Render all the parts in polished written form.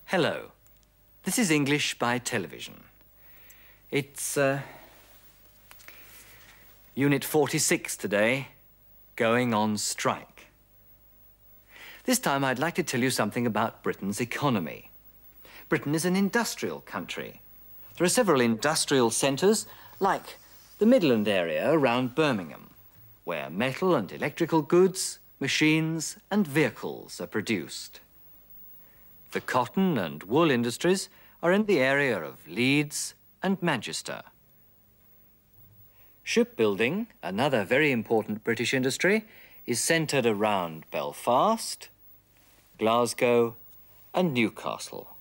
Hello. This is English by television. It's Unit 46 today, going on strike. This time I'd like to tell you something about Britain's economy. Britain is an industrial country. There are several industrial centres, like the Midland area around Birmingham, where metal and electrical goods, machines and vehicles are produced. The cotton and wool industries are in the area of Leeds and Manchester. Shipbuilding, another very important British industry, is centred around Belfast, Glasgow and Newcastle.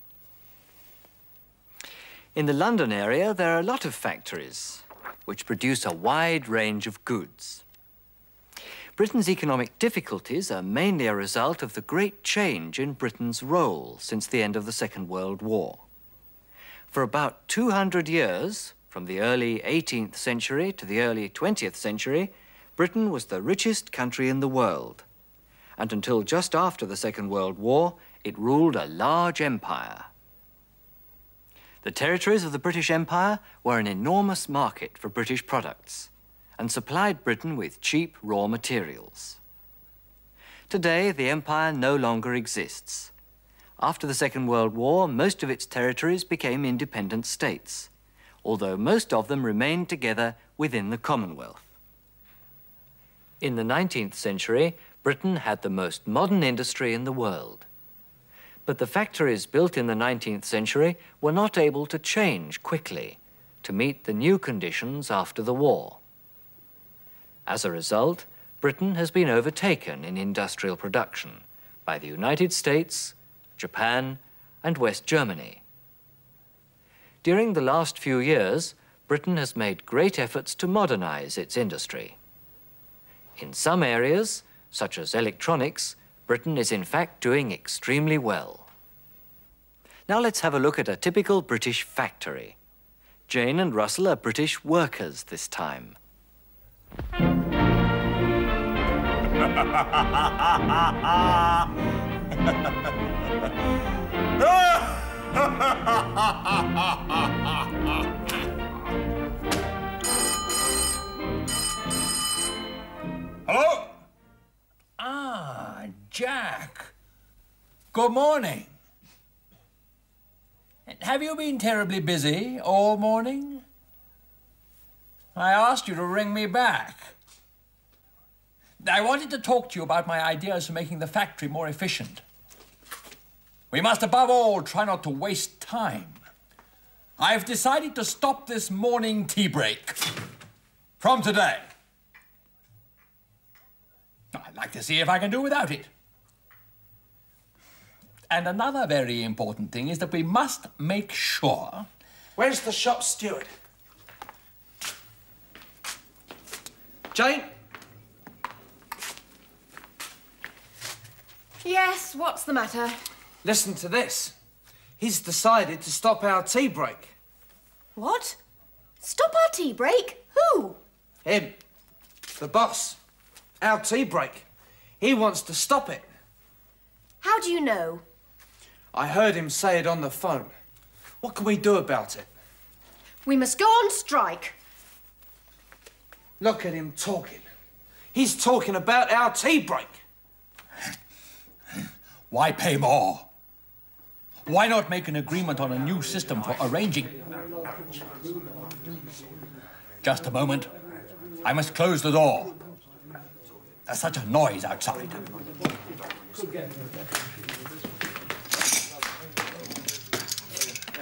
In the London area, there are a lot of factories which produce a wide range of goods. Britain's economic difficulties are mainly a result of the great change in Britain's role since the end of the Second World War. For about 200 years, from the early 18th century to the early 20th century, Britain was the richest country in the world. And until just after the Second World War, it ruled a large empire. The territories of the British Empire were an enormous market for British products and supplied Britain with cheap raw materials. Today, the empire no longer exists. After the Second World War, most of its territories became independent states, although most of them remained together within the Commonwealth. In the 19th century, Britain had the most modern industry in the world. But the factories built in the 19th century were not able to change quickly to meet the new conditions after the war. As a result, Britain has been overtaken in industrial production by the United States, Japan and West Germany. During the last few years, Britain has made great efforts to modernize its industry. In some areas, such as electronics, Britain is in fact doing extremely well. Now let's have a look at a typical British factory. Jane and Russell are British workers this time. Hello? Ah, Jack. Good morning. Have you been terribly busy all morning? I asked you to ring me back. I wanted to talk to you about my ideas for making the factory more efficient. We must, above all, try not to waste time. I've decided to stop this morning tea break from today. I'd like to see if I can do without it. And another very important thing is that we must make sure... Where's the shop steward? Jane? Yes, what's the matter? Listen to this. He's decided to stop our tea break. What? Stop our tea break? Who? Him. The boss. Our tea break. He wants to stop it. How do you know? I heard him say it on the phone. What can we do about it? We must go on strike. Look at him talking. He's talking about our tea break. Why pay more? Why not make an agreement on a new system for arranging... Just a moment. I must close the door. There's such a noise outside.